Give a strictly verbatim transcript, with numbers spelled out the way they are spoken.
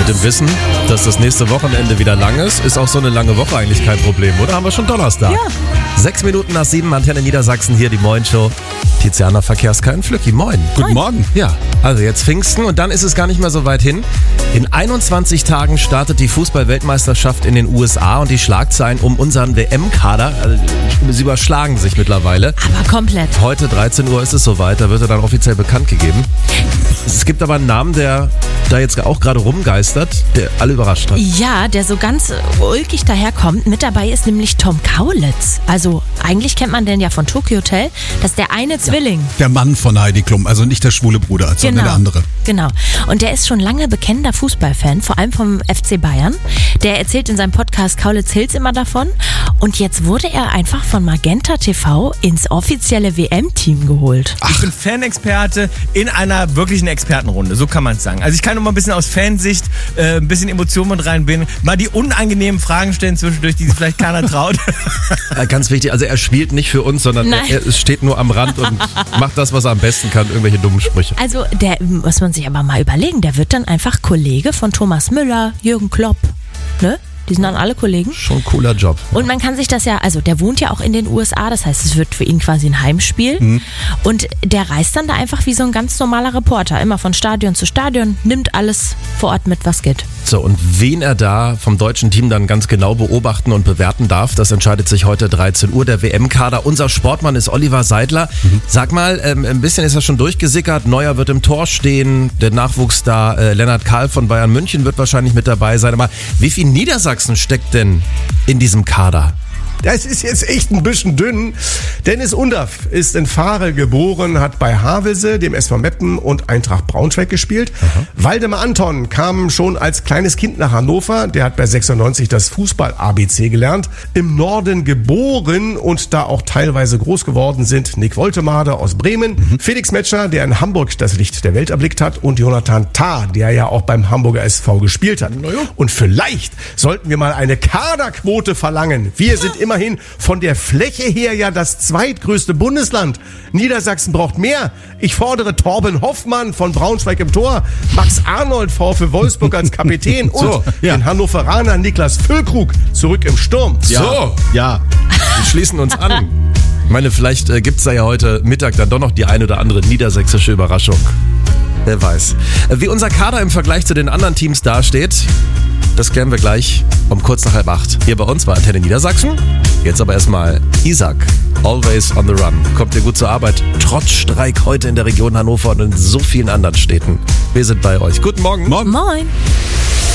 Mit dem Wissen, dass das nächste Wochenende wieder lang ist, ist auch so eine lange Woche eigentlich kein Problem, oder? Haben wir schon Donnerstag. Ja. Sechs Minuten nach sieben, Antenne Niedersachsen, hier die Moin-Show. Tiziana Verkehrskein, Flücki, moin. Guten Morgen. Ja, also jetzt Pfingsten und dann ist es gar nicht mehr so weit hin. In einundzwanzig Tagen startet die Fußball-Weltmeisterschaft in den U S A und die Schlagzeilen um unseren W M-Kader, also, sie überschlagen sich mittlerweile. Aber komplett. Heute dreizehn Uhr ist es soweit, da wird er dann offiziell bekannt gegeben. Es gibt aber einen Namen, der da jetzt auch gerade rumgeistert, der alle überrascht hat. Ja, der so ganz ulkig daherkommt. Mit dabei ist nämlich Tom Kaulitz. Also eigentlich kennt man den ja von Tokyo Hotel. Das ist der eine Zwilling. Der Mann von Heidi Klum, also nicht der schwule Bruder, sondern Genau. der andere. Genau. Und der ist schon lange bekennender Fußballfan, vor allem vom F C Bayern. Der erzählt in seinem Podcast Kaulitz Hills immer davon. Und jetzt wurde er einfach von Magenta T V ins offizielle W M-Team geholt. Ich bin Fanexperte in einer wirklichen Expertenrunde, so kann man es sagen. Also ich kann noch mal ein bisschen aus Fansicht, äh, ein bisschen Emotionen mit reinbinden, mal die unangenehmen Fragen stellen zwischendurch, die sich vielleicht keiner traut. Äh, Ganz wichtig, also er spielt nicht für uns, sondern Nein. er, er steht nur am Rand und macht das, was er am besten kann, irgendwelche dummen Sprüche. Also der muss man sich aber mal überlegen, der wird dann einfach Kollege von Thomas Müller, Jürgen Klopp, ne? Die sind dann alle Kollegen. Schon ein cooler Job. Und man kann sich das ja, also der wohnt ja auch in den U S A, das heißt, es wird für ihn quasi ein Heimspiel. Mhm. Und der reist dann da einfach wie so ein ganz normaler Reporter, immer von Stadion zu Stadion, nimmt alles vor Ort mit, was geht. So, und wen er da vom deutschen Team dann ganz genau beobachten und bewerten darf, das entscheidet sich heute dreizehn Uhr. Der W M-Kader, unser Sportmann ist Oliver Seidler. Mhm. Sag mal, ähm, ein bisschen ist er schon durchgesickert. Neuer wird im Tor stehen. Der Nachwuchsstar äh, Lennart Kahl von Bayern München wird wahrscheinlich mit dabei sein. Aber wie viel Niedersachsen steckt denn in diesem Kader? Das ist jetzt echt ein bisschen dünn. Dennis Undaff ist in Fahre geboren, hat bei Havelse, dem S V Meppen und Eintracht Braunschweig gespielt. Aha. Waldemar Anton kam schon als kleines Kind nach Hannover. Der hat bei sechsundneunzig das Fußball-A B C gelernt. Im Norden geboren und da auch teilweise groß geworden sind Nick Woltemade aus Bremen, mhm. Felix Metscher, der in Hamburg das Licht der Welt erblickt hat, und Jonathan Tah, der ja auch beim Hamburger S V gespielt hat. Und vielleicht sollten wir mal eine Kaderquote verlangen. Wir sind immerhin von der Fläche her ja das zweitgrößte Bundesland. Niedersachsen braucht mehr. Ich fordere Torben Hoffmann von Braunschweig im Tor, Max Arnold VfL Wolfsburg als Kapitän und So, ja. den Hannoveraner Niklas Füllkrug zurück im Sturm. Ja. So, ja. Wir schließen uns an. Ich meine, vielleicht äh, gibt es da ja heute Mittag dann doch noch die ein oder andere niedersächsische Überraschung. Wer weiß. Äh, wie unser Kader im Vergleich zu den anderen Teams dasteht, das klären wir gleich um kurz nach halb acht. Hier bei uns bei Antenne Niedersachsen. Jetzt aber erstmal Isaac, Always on the Run. Kommt ihr gut zur Arbeit? Trotz Streik heute in der Region Hannover und in so vielen anderen Städten. Wir sind bei euch. Guten Morgen. Morgen. Moin!